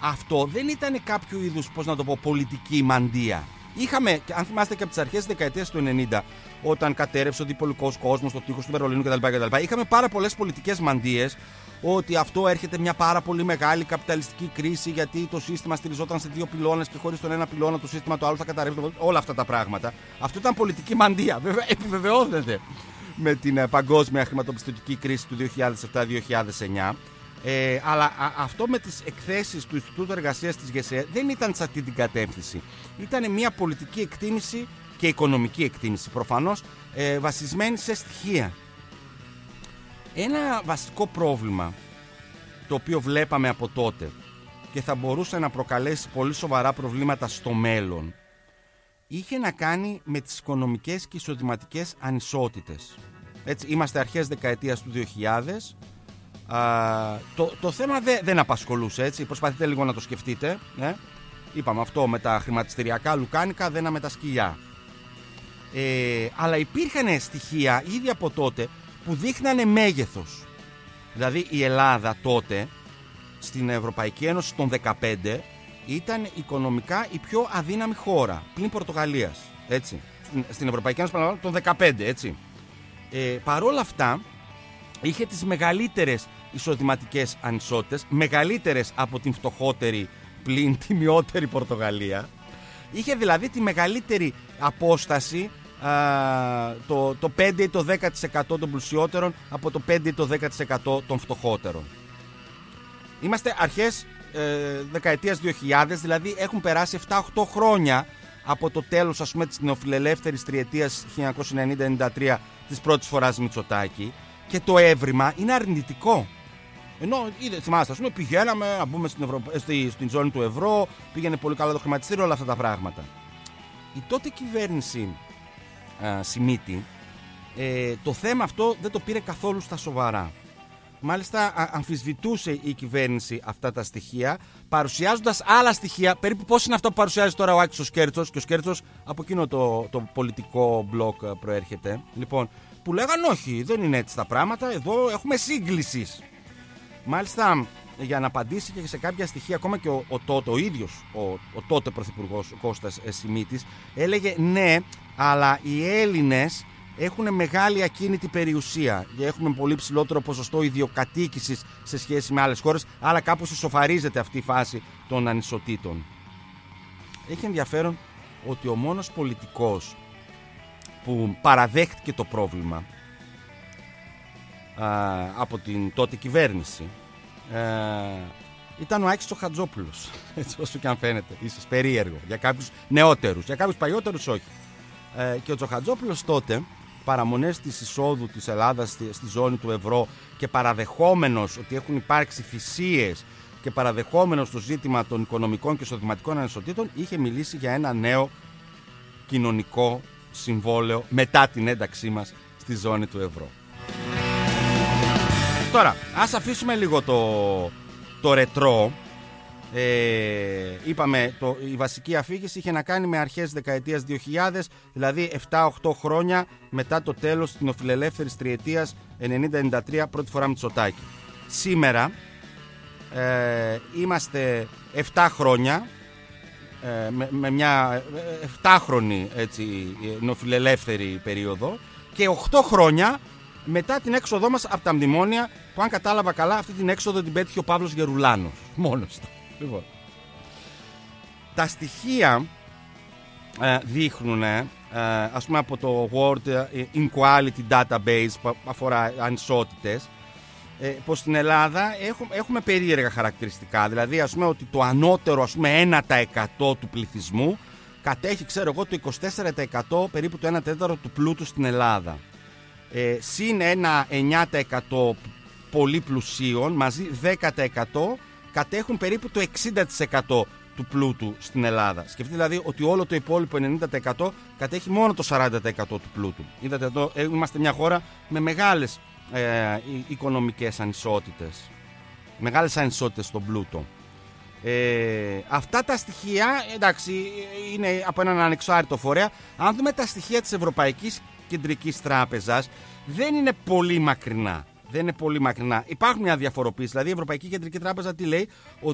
αυτό δεν ήταν κάποιο είδους, πώς να το πω, πολιτική μαντεία. Είχαμε, αν θυμάστε και από τις αρχές της δεκαετίας του 90, όταν κατέρευσε ο διπολικός κόσμος, το τείχος του Βερολίνου κτλ. Είχαμε πάρα πολλές πολιτικές μαντείες ότι αυτό έρχεται μια πάρα πολύ μεγάλη καπιταλιστική κρίση, γιατί το σύστημα στηριζόταν σε δύο πυλώνες και χωρίς τον ένα πυλώνα το σύστημα το άλλο θα καταρρεύσει. Όλα αυτά τα πράγματα. Αυτό ήταν πολιτική μαντεία. Βέβαια, επιβεβαιώνεται με την παγκόσμια χρηματοπιστωτική κρίση του 2007-2009. Αλλά αυτό με τις εκθέσεις του Ινστιτούτου Εργασίας της ΓΕΣΕ δεν ήταν σε αυτή την κατεύθυνση. Ήταν μια πολιτική εκτίμηση και οικονομική εκτίμηση προφανώς, βασισμένη σε στοιχεία. Ένα βασικό πρόβλημα το οποίο βλέπαμε από τότε και θα μπορούσε να προκαλέσει πολύ σοβαρά προβλήματα στο μέλλον είχε να κάνει με τις οικονομικές και εισοδηματικές ανισότητες. Έτσι, είμαστε αρχές δεκαετίας του 2000. Το θέμα δεν απασχολούσε, έτσι. Προσπαθείτε λίγο να το σκεφτείτε. Είπαμε αυτό με τα χρηματιστηριακά λουκάνικα, δένα με τα σκυλιά. Αλλά υπήρχαν στοιχεία ήδη από τότε που δείχνανε μέγεθος. Δηλαδή η Ελλάδα τότε στην Ευρωπαϊκή Ένωση των 15 ήταν οικονομικά η πιο αδύναμη χώρα πλην Πορτογαλίας, έτσι. Στην Ευρωπαϊκή Ένωση των 15, έτσι. Παρόλα αυτά είχε τις μεγαλύτερες εισοδηματικές ανισότητες, μεγαλύτερες από την φτωχότερη πλην τιμιότερη Πορτογαλία. Είχε δηλαδή τη μεγαλύτερη απόσταση, το 5 ή το 10% των πλουσιότερων από το 5 ή το 10% των φτωχότερων. Είμαστε αρχές δεκαετίας 2000, δηλαδή έχουν περάσει 7-8 χρόνια από το τέλος, ας πούμε, της νεοφιλελεύθερης τριετίας 1990-93 της πρώτης φοράς Μητσοτάκη, και το έβριμα είναι αρνητικό. Ενώ θυμάστε, ας πούμε, πηγαίναμε να μπούμε στην ζώνη του ευρώ, πήγαινε πολύ καλά το χρηματιστήριο, όλα αυτά τα πράγματα. Η τότε κυβέρνηση Σιμίτη το θέμα αυτό δεν το πήρε καθόλου στα σοβαρά. Μάλιστα αμφισβητούσε η κυβέρνηση αυτά τα στοιχεία, παρουσιάζοντας άλλα στοιχεία, περίπου πώς είναι αυτό που παρουσιάζει τώρα ο Άκης ο Σκέρτσος, και ο Σκέρτσος από εκείνο το πολιτικό μπλοκ προέρχεται, λοιπόν, που λέγανε όχι, δεν είναι έτσι τα πράγματα, εδώ έχουμε σύγκλησης. Μάλιστα, για να απαντήσει και σε κάποια στοιχεία, ακόμα και ο ίδιος ο τότε πρωθυπουργός, ο Κώστας Σιμίτης, έλεγε ναι, αλλά οι Έλληνες έχουν μεγάλη ακίνητη περιουσία και έχουμε πολύ ψηλότερο ποσοστό ιδιοκατοίκησης σε σχέση με άλλες χώρες, αλλά κάπως ισοφαρίζεται αυτή η φάση των ανισοτήτων. Έχει ενδιαφέρον ότι ο μόνος πολιτικός που παραδέχτηκε το πρόβλημα από την τότε κυβέρνηση ήταν ο Άκης ο Χατζόπουλος, έτσι όσο και αν φαίνεται, ίσως περίεργο για κάποιους νεότερους, για κάποιους παλιότερους όχι. Και ο Τσοχατζόπουλος τότε, παραμονές της εισόδου της Ελλάδας στη ζώνη του ευρώ και παραδεχόμενος ότι έχουν υπάρξει θυσίες και παραδεχόμενος το ζήτημα των οικονομικών και εισοδηματικών ανισοτήτων, είχε μιλήσει για ένα νέο κοινωνικό συμβόλαιο μετά την ένταξή μας στη ζώνη του ευρώ. Τώρα, ας αφήσουμε λίγο το ρετρό. Είπαμε, η βασική αφήγηση είχε να κάνει με αρχές δεκαετίας 2000, δηλαδή 7-8 χρόνια μετά το τέλος της νεοφιλελεύθερης τριετίας 90-93, πρώτη φορά Μητσοτάκη. Σήμερα είμαστε 7 χρόνια με μια 7χρονη νεοφιλελεύθερη περίοδο και 8 χρόνια μετά την έξοδό μας από τα μνημόνια, που αν κατάλαβα καλά αυτή την έξοδο την πέτυχε ο Παύλος Γερουλάνος μόνος του. Λοιπόν, τα στοιχεία δείχνουν, ας πούμε, από το World Inequality Database που αφορά ανισότητες, πως στην Ελλάδα έχουμε περίεργα χαρακτηριστικά. Δηλαδή, ας πούμε, ότι το ανώτερο, ας πούμε, 1% του πληθυσμού κατέχει, ξέρω εγώ, το 24%, περίπου το 1/4 του πλούτου στην Ελλάδα. Συν ένα 9% πολύ πλουσίων, μαζί 10% κατέχουν περίπου το 60% του πλούτου στην Ελλάδα. Σκεφτείτε δηλαδή ότι όλο το υπόλοιπο 90% κατέχει μόνο το 40% του πλούτου. Είδατε εδώ, είμαστε μια χώρα με μεγάλες οικονομικές ανισότητες. Μεγάλες ανισότητες στον πλούτο. Αυτά τα στοιχεία, εντάξει, είναι από έναν ανεξάρτητο φορέα. Αν δούμε τα στοιχεία της Ευρωπαϊκής Κεντρικής Τράπεζας, δεν είναι πολύ μακρινά. Υπάρχουν μια διαφοροποίηση. Δηλαδή η Ευρωπαϊκή Κεντρική Τράπεζα τι λέει? Ότι